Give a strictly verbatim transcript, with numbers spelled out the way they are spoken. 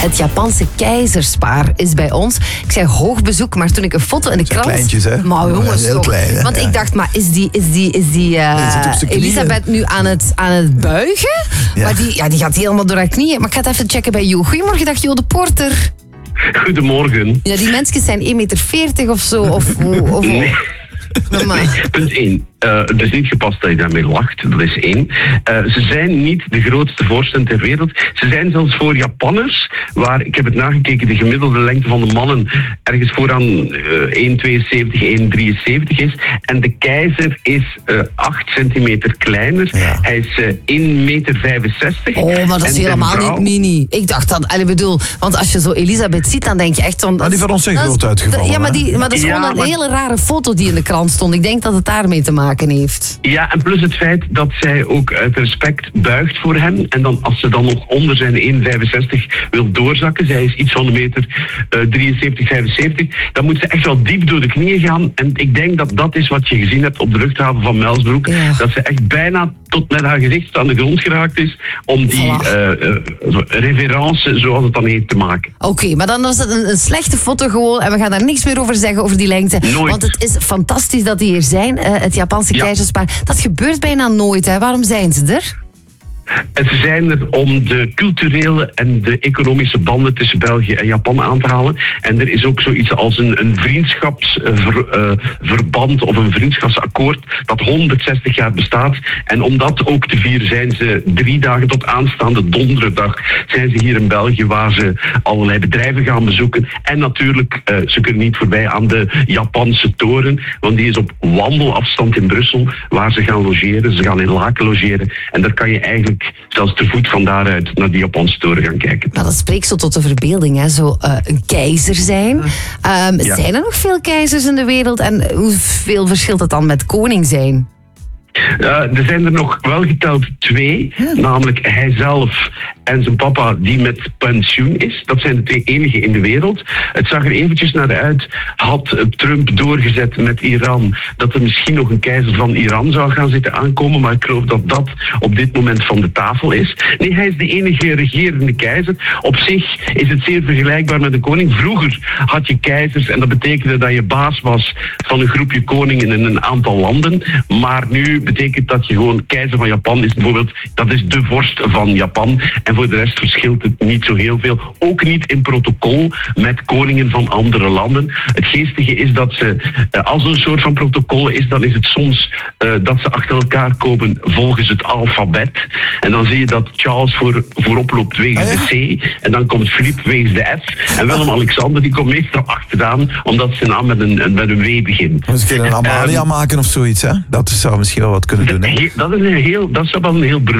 Het Japanse keizerspaar is bij ons. Ik zei hoog bezoek, maar toen ik een foto in de krant... Kleintjes, hè? Maar jongens, ja, heel toch. klein, hè? Want ja. ik dacht, maar is die, is die, is die uh, Elisabeth nu aan het, aan het buigen? Ja. Maar die, ja, die gaat helemaal door haar knieën. Maar ik ga het even checken bij Jo. Goedemorgen, dag Jo de Porter. Goedemorgen. Ja, die mensen zijn één meter veertig of zo. Of, of, of, nee. nee. Punt één. Uh, het is niet gepast dat je daarmee lacht, dat is één. Uh, ze zijn niet de grootste voorsten ter wereld. Ze zijn zelfs voor Japanners, waar, ik heb het nagekeken, de gemiddelde lengte van de mannen ergens vooraan uh, één komma tweeënzeventig, één komma drieënzeventig is. En de keizer is uh, acht centimeter kleiner. Ja. Hij is uh, één komma vijfenzestig meter. Oh, maar dat is en helemaal vrouw... niet mini. Ik dacht dat, ik bedoel, want als je zo Elisabeth ziet, dan denk je echt van... Maar die van ons zijn groot uitgevallen. Ja, maar, die, maar dat is ja, gewoon een maar... hele rare foto die in de krant stond. Ik denk dat het daarmee te maken heeft. Ja, en plus het feit dat zij ook uit respect buigt voor hem. En dan als ze dan nog onder zijn één komma vijfenzestig wil doorzakken, zij is iets van de meter uh, drieënzeventig, vijfenzeventig, dan moet ze echt wel diep door de knieën gaan. En ik denk dat dat is wat je gezien hebt op de luchthaven van Melsbroek. Ja. Dat ze echt bijna tot met haar gezicht aan de grond geraakt is om die uh, uh, reverence, zoals het dan heet, te maken. Oké, okay, maar dan was het een, een slechte foto gewoon en we gaan daar niks meer over zeggen, over die lengte. Nooit. Want het is fantastisch dat die hier zijn, uh, het Japanse ja. keizerspaar. Dat gebeurt bijna nooit, hè. Waarom zijn ze er? Ze zijn er om de culturele en de economische banden tussen België en Japan aan te halen. En er is ook zoiets als een, een vriendschapsverband uh, of een vriendschapsakkoord dat honderdzestig jaar bestaat. En om dat ook te vieren zijn ze drie dagen tot aanstaande donderdag zijn ze hier in België, waar ze allerlei bedrijven gaan bezoeken. En natuurlijk, uh, ze kunnen niet voorbij aan de Japanse toren, want die is op wandelafstand in Brussel, waar ze gaan logeren. Ze gaan in Laken logeren. En daar kan je eigenlijk zelfs te voet van daaruit naar die Japanse toren gaan kijken. Nou, dat spreekt zo tot de verbeelding, hè? Zo uh, een keizer zijn. Um, ja. Zijn er nog veel keizers in de wereld? En hoeveel verschilt het dan met koning zijn? Uh, er zijn er nog wel geteld twee, ja. Namelijk hijzelf en zijn papa die met pensioen is. Dat zijn de twee enige in de wereld. Het zag er eventjes naar uit, had Trump doorgezet met Iran, dat er misschien nog een keizer van Iran zou gaan zitten aankomen, maar ik geloof dat dat op dit moment van de tafel is. Nee, hij is de enige regerende keizer. Op zich is het zeer vergelijkbaar met een koning. Vroeger had je keizers en dat betekende dat je baas was van een groepje koningen in een aantal landen, maar nu betekent dat je gewoon keizer van Japan is bijvoorbeeld, dat is de vorst van Japan. En voor de rest verschilt het niet zo heel veel. Ook niet in protocol met koningen van andere landen. Het geestige is dat ze, als er een soort van protocol is, dan is het soms uh, dat ze achter elkaar komen volgens het alfabet. En dan zie je dat Charles voor, voorop loopt wegens ah, ja? de C. En dan komt Philippe wegens de F. En Willem-Alexander die komt meestal achteraan, omdat zijn naam met een, met een W begint. Dus kunnen een Amalia um, maken of zoiets, hè? Dat zou misschien wel wat kunnen doen, hè? Dat is een heel, dat zou wel een heel